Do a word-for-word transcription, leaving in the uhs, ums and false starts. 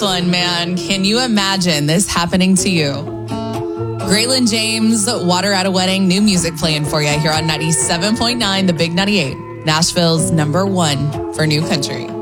one, man. Can you imagine this happening to you? Graylin James, Water at a Wedding, new music playing for you here on ninety-seven point nine, The Big ninety-eight, Nashville's number one for new country.